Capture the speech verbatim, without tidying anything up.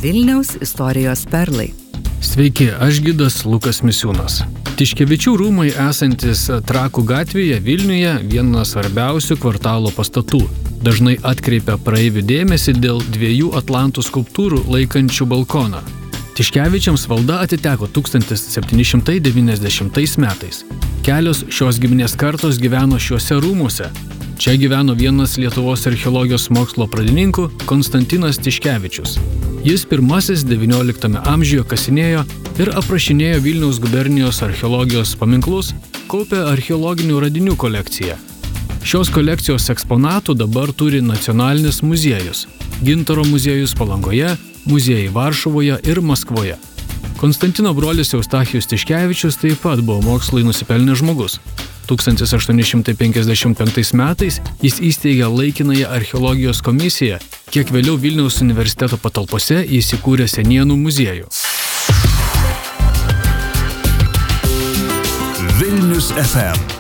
Vilniaus istorijos perlai. Sveiki, aš gidas Lukas Misiūnas. Tiškevičių rūmai esantis Trakų gatvėje Vilniuje vienas svarbiausių kvartalo pastatų. Dažnai atkreipia praeivių dėmesį dėl dviejų atlantų skulptūrų laikančių balkoną. Tiškevičiams valda atiteko tūkstantis septyni šimtai devyniasdešimtais metais. Kelios šios giminės kartos gyveno šiuose rūmuose. Čia gyveno vienas Lietuvos archeologijos mokslo pradininkų Konstantinas Tiškevičius. Jis pirmasis devynioliktame amžiuje kasinėjo ir aprašinėjo Vilniaus gubernijos archeologijos paminklus, kaupė archeologinių radinių kolekciją. Šios kolekcijos eksponatų dabar turi Nacionalinis muziejus, Gintaro muziejus Palangoje, muziejai Varšuvoje ir Maskvoje. Konstantino brolis Eustachijus Tiškevičius taip pat buvo mokslui nusipelnęs žmogus. tūkstantis aštuoni šimtai penkiasdešimt penktais metais jis įsteigė laikinąją archeologijos komisiją, kiek vėliau Vilniaus universiteto patalpose įsikūrė Senienų muziejų. Vilnius F M